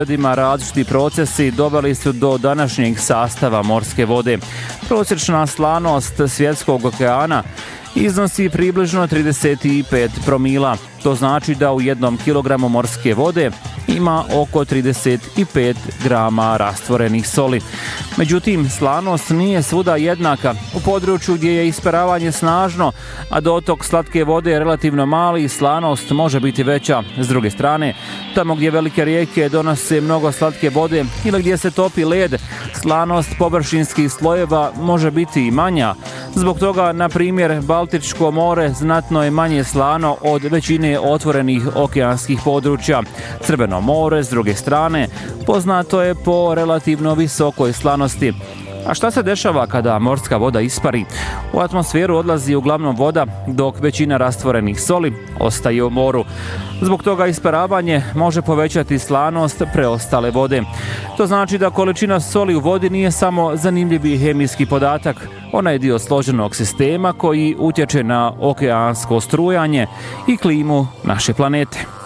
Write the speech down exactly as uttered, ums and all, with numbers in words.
Različiti procesi doveli su do današnjeg sastava morske vode. Prosječna slanost svjetskog okeana iznosi približno trideset pet promila. To znači da u jednom kilogramu morske vode ima oko trideset pet grama rastvorenih soli. Međutim, slanost nije svuda jednaka. U području gdje je isparavanje snažno, a dotok slatke vode je relativno mali, slanost može biti veća. S druge strane, tamo gdje velike rijeke donose mnogo slatke vode ili gdje se topi led, slanost površinskih slojeva može biti i manja. Zbog toga, na primjer, Baltičko more znatno je manje slano od većine otvorenih okeanskih područja. Crveno more, s druge strane, poznato je po relativno visokoj slanosti. A šta se dešava kada morska voda ispari? U atmosferu odlazi uglavnom voda, dok većina rastvorenih soli ostaje u moru. Zbog toga isparavanje može povećati slanost preostale vode. To znači da količina soli u vodi nije samo zanimljivi hemijski podatak. Ona je dio složenog sistema koji utječe na okeansko strujanje i klimu naše planete.